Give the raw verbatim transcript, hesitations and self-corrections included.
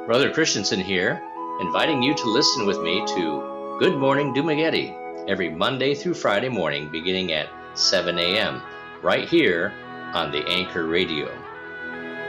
Brother Christensen here, inviting you to listen with me to Good Morning Dumagetti every Monday through Friday morning beginning at seven a.m. right here on the Anchor Radio.